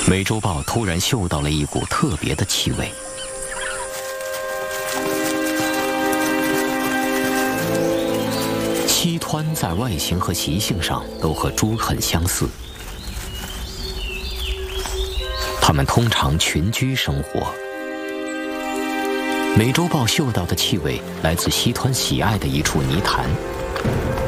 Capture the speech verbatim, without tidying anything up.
美洲豹突然嗅到了一股特别的气味。溪湍在外形和习性上都和猪很相似，它们通常群居生活。美洲豹嗅到的气味来自溪湍喜爱的一处泥潭。